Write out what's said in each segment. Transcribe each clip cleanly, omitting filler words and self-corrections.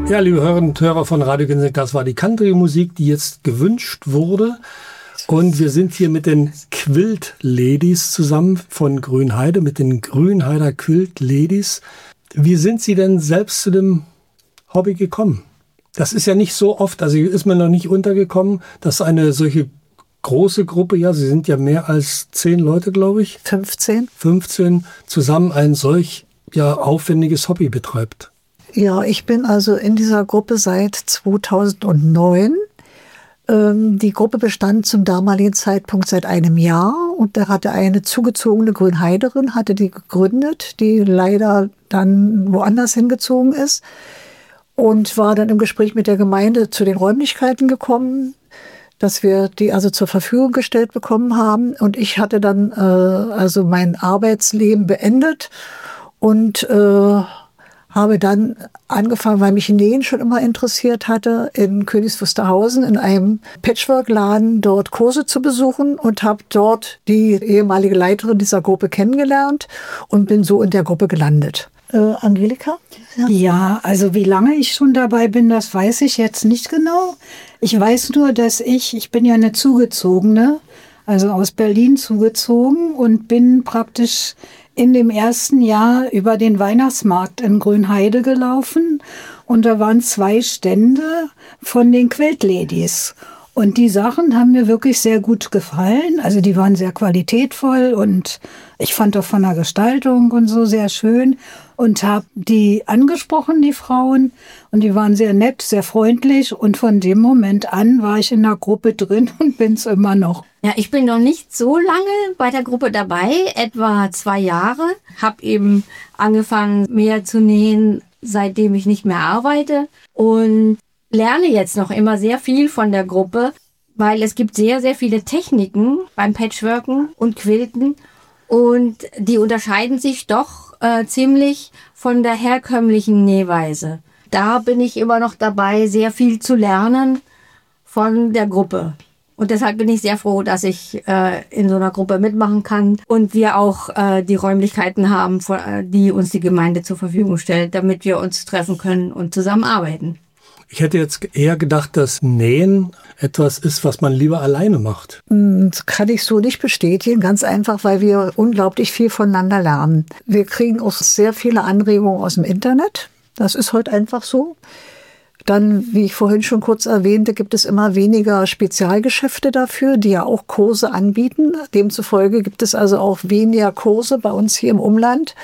Ja, liebe Hörerinnen und Hörer von Radio Ginseng, das war die Country-Musik, die jetzt gewünscht wurde. Und wir sind hier mit den Quilt Ladies zusammen von Grünheide, mit den Grünheider Quilt Ladies. Wie sind Sie denn selbst zu dem Hobby gekommen? Das ist ja nicht so oft, also ist mir noch nicht untergekommen, dass eine solche große Gruppe, ja, Sie sind ja mehr als 10 Leute, glaube ich. 15 zusammen ein solch aufwendiges Hobby betreibt. Ja, ich bin also in dieser Gruppe seit 2009. Die Gruppe bestand zum damaligen Zeitpunkt seit einem Jahr und da hatte eine zugezogene Grünheiderin, hatte die gegründet, die leider dann woanders hingezogen ist und war dann im Gespräch mit der Gemeinde zu den Räumlichkeiten gekommen, dass wir die also zur Verfügung gestellt bekommen haben. Und ich hatte dann also mein Arbeitsleben beendet und habe dann angefangen, weil mich Nähen schon immer interessiert hatte, in Königs Wusterhausen in einem Patchwork-Laden dort Kurse zu besuchen und habe dort die ehemalige Leiterin dieser Gruppe kennengelernt und bin so in der Gruppe gelandet. Angelika? Ja, also wie lange ich schon dabei bin, das weiß ich jetzt nicht genau. Ich weiß nur, dass ich bin ja eine Zugezogene, also aus Berlin zugezogen und bin praktisch in dem ersten Jahr über den Weihnachtsmarkt in Grünheide gelaufen und da waren 2 Stände von den Quilt Ladies. Und die Sachen haben mir wirklich sehr gut gefallen. Also die waren sehr qualitätvoll und ich fand auch von der Gestaltung und so sehr schön und habe die angesprochen, die Frauen. Und die waren sehr nett, sehr freundlich. Und von dem Moment an war ich in der Gruppe drin und bin's immer noch. Ja, ich bin noch nicht so lange bei der Gruppe dabei, etwa 2 Jahre. Habe eben angefangen, mehr zu nähen, seitdem ich nicht mehr arbeite. Und lerne jetzt noch immer sehr viel von der Gruppe, weil es gibt sehr, sehr viele Techniken beim Patchworken und Quilten und die unterscheiden sich doch ziemlich von der herkömmlichen Nähweise. Da bin ich immer noch dabei, sehr viel zu lernen von der Gruppe. Und deshalb bin ich sehr froh, dass ich in so einer Gruppe mitmachen kann und wir auch die Räumlichkeiten haben, die uns die Gemeinde zur Verfügung stellt, damit wir uns treffen können und zusammenarbeiten. Ich hätte jetzt eher gedacht, dass Nähen etwas ist, was man lieber alleine macht. Das kann ich so nicht bestätigen, ganz einfach, weil wir unglaublich viel voneinander lernen. Wir kriegen auch sehr viele Anregungen aus dem Internet. Das ist heute einfach so. Dann, wie ich vorhin schon kurz erwähnte, gibt es immer weniger Spezialgeschäfte dafür, die ja auch Kurse anbieten. Demzufolge gibt es also auch weniger Kurse bei uns hier im Umland.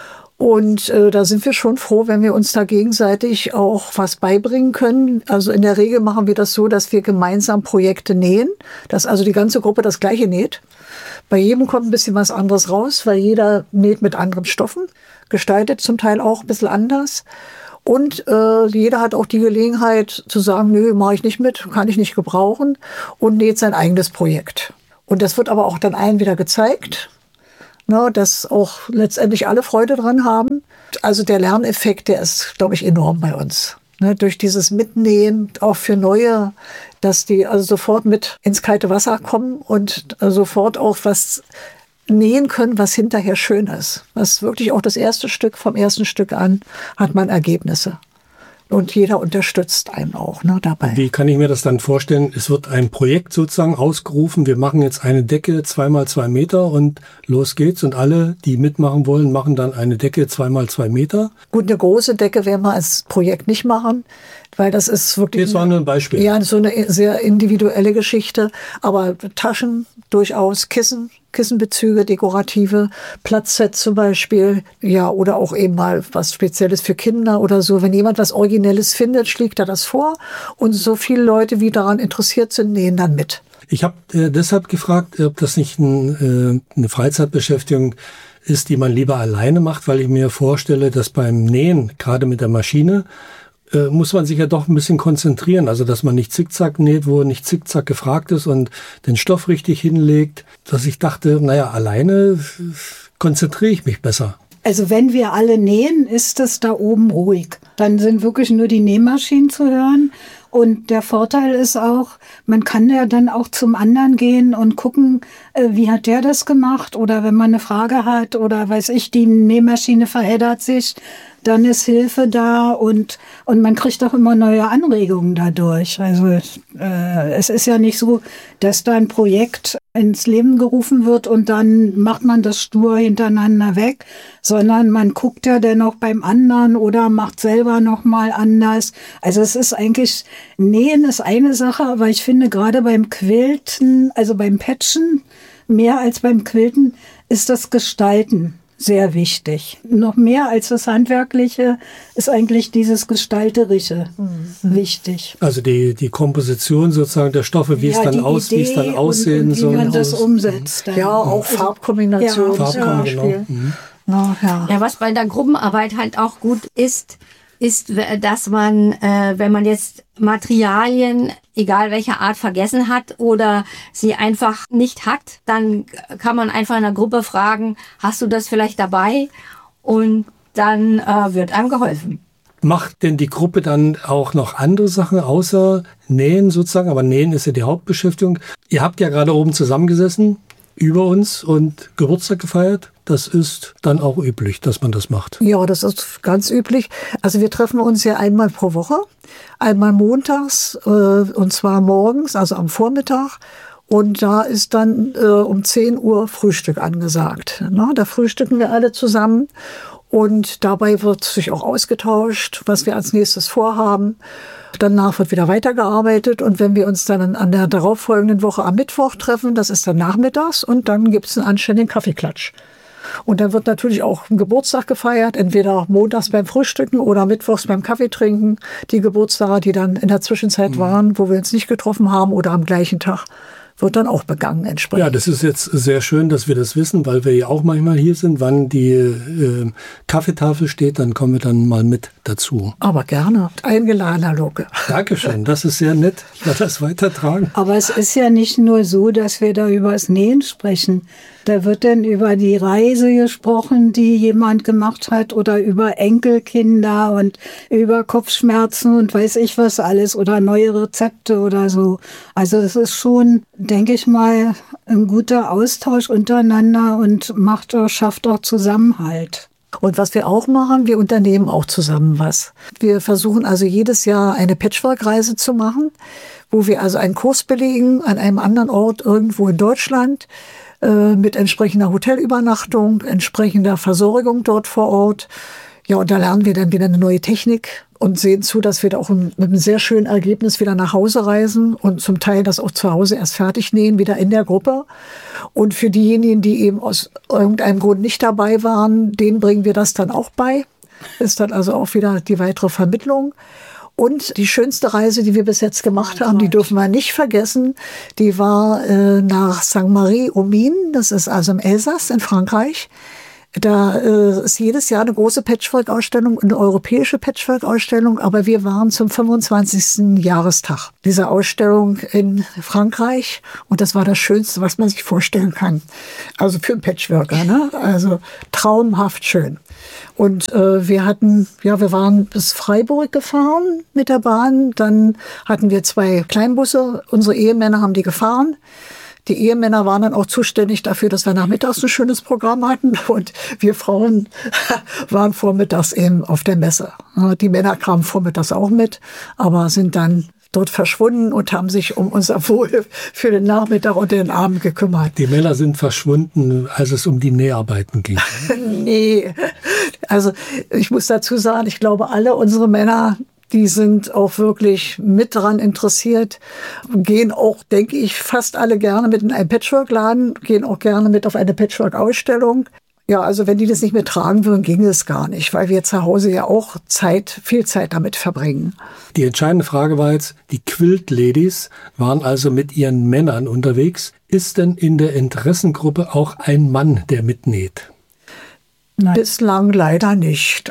Und da sind wir schon froh, wenn wir uns da gegenseitig auch was beibringen können. Also in der Regel machen wir das so, dass wir gemeinsam Projekte nähen, dass also die ganze Gruppe das Gleiche näht. Bei jedem kommt ein bisschen was anderes raus, weil jeder näht mit anderen Stoffen, gestaltet zum Teil auch ein bisschen anders. Und jeder hat auch die Gelegenheit zu sagen, nö, mache ich nicht mit, kann ich nicht gebrauchen und näht sein eigenes Projekt. Und das wird aber auch dann allen wieder gezeigt. Ne, dass auch letztendlich alle Freude dran haben. Also der Lerneffekt, der ist, glaube ich, enorm bei uns. Ne, durch dieses Mitnähen, auch für Neue, dass die also sofort mit ins kalte Wasser kommen und sofort auch was nähen können, was hinterher schön ist. Was wirklich auch das erste Stück, vom ersten Stück an, hat man Ergebnisse. Und jeder unterstützt einen auch dabei. Wie kann ich mir das dann vorstellen? Es wird ein Projekt sozusagen ausgerufen. Wir machen jetzt eine Decke 2x2 Meter und los geht's. Und alle, die mitmachen wollen, machen dann eine Decke 2x2 Meter. Gut, eine große Decke werden wir als Projekt nicht machen, weil das ist wirklich... Jetzt war nur ein Beispiel. Ja, so eine sehr individuelle Geschichte. Aber Taschen durchaus, Kissenbezüge, dekorative, Platzsets zum Beispiel, ja, oder auch eben mal was Spezielles für Kinder oder so. Wenn jemand was Originelles findet, schlägt er das vor und so viele Leute, wie daran interessiert sind, nähen dann mit. Ich habe deshalb gefragt, ob das nicht eine Freizeitbeschäftigung ist, die man lieber alleine macht, weil ich mir vorstelle, dass beim Nähen, gerade mit der Maschine, muss man sich ja doch ein bisschen konzentrieren. Also, dass man nicht zickzack näht, wo nicht zickzack gefragt ist und den Stoff richtig hinlegt. Dass ich dachte, alleine konzentriere ich mich besser. Also wenn wir alle nähen, ist es da oben ruhig. Dann sind wirklich nur die Nähmaschinen zu hören Und der Vorteil ist auch, man kann ja dann auch zum anderen gehen und gucken, wie hat der das gemacht? Oder wenn man eine Frage hat oder weiß ich, die Nähmaschine verheddert sich, dann ist Hilfe da und man kriegt auch immer neue Anregungen dadurch. Also es ist ja nicht so, dass da ein Projekt ins Leben gerufen wird und dann macht man das stur hintereinander weg, sondern man guckt ja dann auch beim anderen oder macht selber nochmal anders. Also es ist eigentlich, Nähen ist eine Sache, aber ich finde gerade beim Quilten, also beim Patchen, mehr als beim Quilten, ist das Gestalten sehr wichtig. Noch mehr als das Handwerkliche ist eigentlich dieses Gestalterische wichtig. Also die Komposition sozusagen der Stoffe, wie es dann wie es dann aussehen soll. Wie man das umsetzt. Dann. Ja, auch Farbkombination. Farbkombination, genau. Ja, was bei der Gruppenarbeit halt auch gut ist, dass man, wenn man jetzt Materialien, egal welcher Art, vergessen hat oder sie einfach nicht hat, dann kann man einfach in der Gruppe fragen, hast du das vielleicht dabei? Und dann wird einem geholfen. Macht denn die Gruppe dann auch noch andere Sachen außer Nähen sozusagen? Aber Nähen ist ja die Hauptbeschäftigung. Ihr habt ja gerade oben zusammengesessen über uns und Geburtstag gefeiert. Das ist dann auch üblich, dass man das macht. Ja, das ist ganz üblich. Also wir treffen uns ja einmal pro Woche, einmal montags und zwar morgens, also am Vormittag. Und da ist dann um 10 Uhr Frühstück angesagt. Na, da frühstücken wir alle zusammen und dabei wird sich auch ausgetauscht, was wir als nächstes vorhaben. Danach wird wieder weitergearbeitet und wenn wir uns dann an der darauffolgenden Woche am Mittwoch treffen, das ist dann nachmittags und dann gibt es einen anständigen Kaffeeklatsch. Und dann wird natürlich auch ein Geburtstag gefeiert, entweder montags beim Frühstücken oder mittwochs beim Kaffeetrinken. Die Geburtstage, die dann in der Zwischenzeit waren, wo wir uns nicht getroffen haben oder am gleichen Tag, wird dann auch begangen entsprechend. Ja, das ist jetzt sehr schön, dass wir das wissen, weil wir ja auch manchmal hier sind. Wann die Kaffeetafel steht, dann kommen wir dann mal mit dazu. Aber gerne. Eingeladen, Herr Locke. Dankeschön, das ist sehr nett. Ich werde das weitertragen. Aber es ist ja nicht nur so, dass wir da über das Nähen sprechen. Da wird dann über die Reise gesprochen, die jemand gemacht hat oder über Enkelkinder und über Kopfschmerzen und weiß ich was alles oder neue Rezepte oder so. Also es ist schon, denke ich mal, ein guter Austausch untereinander und schafft auch Zusammenhalt. Und was wir auch machen, wir unternehmen auch zusammen was. Wir versuchen also jedes Jahr eine Patchwork-Reise zu machen, wo wir also einen Kurs belegen an einem anderen Ort irgendwo in Deutschland, mit entsprechender Hotelübernachtung, entsprechender Versorgung dort vor Ort. Ja, und da lernen wir dann wieder eine neue Technik und sehen zu, dass wir da auch mit einem sehr schönen Ergebnis wieder nach Hause reisen und zum Teil das auch zu Hause erst fertig nähen, wieder in der Gruppe. Und für diejenigen, die eben aus irgendeinem Grund nicht dabei waren, denen bringen wir das dann auch bei. Ist dann also auch wieder die weitere Vermittlung. Und die schönste Reise, die wir bis jetzt gemacht haben, die dürfen wir nicht vergessen, die war nach Saint-Marie-aux-Mines, das ist also im Elsass in Frankreich. Da ist jedes Jahr eine große Patchwork-Ausstellung, eine europäische Patchwork-Ausstellung, aber wir waren zum 25. Jahrestag dieser Ausstellung in Frankreich und das war das Schönste, was man sich vorstellen kann. Also für einen Patchworker, ne? Also traumhaft schön. Und wir waren bis Freiburg gefahren mit der Bahn, dann hatten wir 2 Kleinbusse, unsere Ehemänner haben die gefahren. Die Ehemänner waren dann auch zuständig dafür, dass wir nachmittags ein schönes Programm hatten und wir Frauen waren vormittags eben auf der Messe. Die Männer kamen vormittags auch mit, aber sind dann dort verschwunden und haben sich um unser Wohl für den Nachmittag und den Abend gekümmert. Die Männer sind verschwunden, als es um die Näharbeiten ging. Nee, also ich muss dazu sagen, ich glaube, alle unsere Männer, die sind auch wirklich mit daran interessiert, gehen auch, denke ich, fast alle gerne mit in einen Patchwork-Laden, gehen auch gerne mit auf eine Patchwork-Ausstellung. Ja, also wenn die das nicht mehr tragen würden, ging es gar nicht, weil wir zu Hause ja auch viel Zeit damit verbringen. Die entscheidende Frage war jetzt, die Quilt-Ladies waren also mit ihren Männern unterwegs. Ist denn in der Interessengruppe auch ein Mann, der mitnäht? Nein. Bislang leider nicht.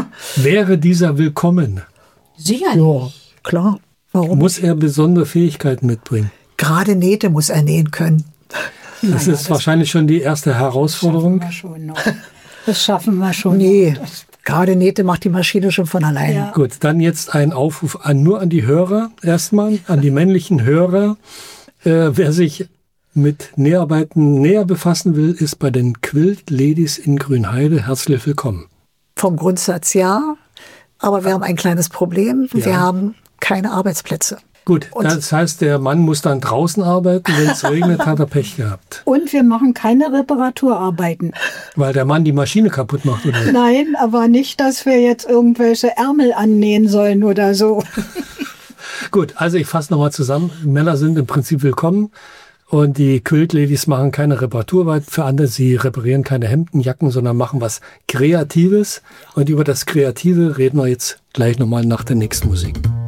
Wäre dieser willkommen? Sicherlich. Ja, klar. Warum? Muss er besondere Fähigkeiten mitbringen? Gerade Nähte muss er nähen können. Das ist wahrscheinlich schon die erste Herausforderung. Das schaffen wir schon. Nee, Gerade Nähte macht die Maschine schon von alleine. Ja. Gut, dann jetzt ein Aufruf nur an die Hörer erstmal, an die männlichen Hörer. Wer sich mit Näharbeiten näher befassen will, ist bei den Quilt Ladies in Grünheide herzlich willkommen. Vom Grundsatz ja, aber wir haben ein kleines Problem. Ja. Wir haben keine Arbeitsplätze. Gut, Und- das heißt, der Mann muss dann draußen arbeiten, wenn es regnet, hat er Pech gehabt. Und wir machen keine Reparaturarbeiten. Weil der Mann die Maschine kaputt macht, oder? Nein, aber nicht, dass wir jetzt irgendwelche Ärmel annähen sollen oder so. Gut, also ich fasse nochmal zusammen. Männer sind im Prinzip willkommen und die Quilt-Ladies machen keine Reparaturarbeit für andere. Sie reparieren keine Hemden, Jacken, sondern machen was Kreatives. Und über das Kreative reden wir jetzt gleich nochmal nach der nächsten Musik.